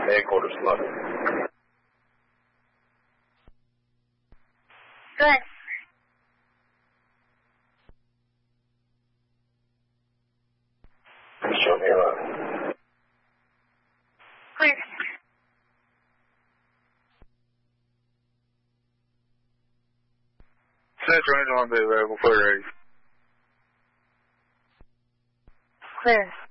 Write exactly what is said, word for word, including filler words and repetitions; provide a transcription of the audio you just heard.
headquarters low. Good. Show me around. Clear. Central engine will be available for your raise. Clear.